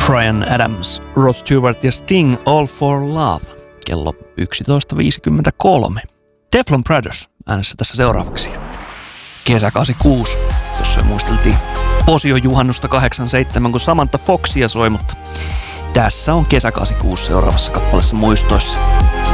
Bryan Adams, Rod Stewart ja Sting, All for Love, kello 11.53. Teflon Brothers äänessä tässä seuraavaksi. Kesä 86, jossa muisteltiin Posion juhannusta 87, kun Samantha Foxia soi, mutta tässä on kesä 86 seuraavassa kappaleessa muistoissa.